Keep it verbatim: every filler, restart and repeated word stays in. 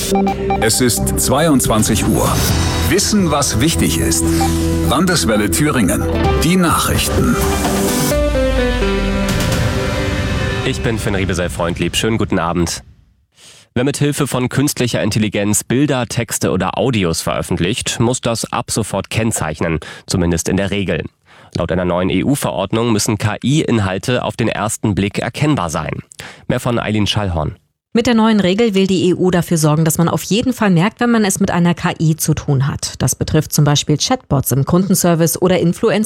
Es ist zweiundzwanzig Uhr. Wissen, was wichtig ist. Landeswelle Thüringen. Die Nachrichten. Ich bin Finn Riebesell-Freundlieb. Schönen guten Abend. Wer mit Hilfe von künstlicher Intelligenz Bilder, Texte oder Audios veröffentlicht, muss das ab sofort kennzeichnen, zumindest in der Regel. Laut einer neuen E U-Verordnung müssen K I-Inhalte auf den ersten Blick erkennbar sein. Mehr von Eileen Schallhorn. Mit der neuen Regel will die E U dafür sorgen, dass man auf jeden Fall merkt, wenn man es mit einer K I zu tun hat. Das betrifft zum Beispiel Chatbots im Kundenservice oder Influencer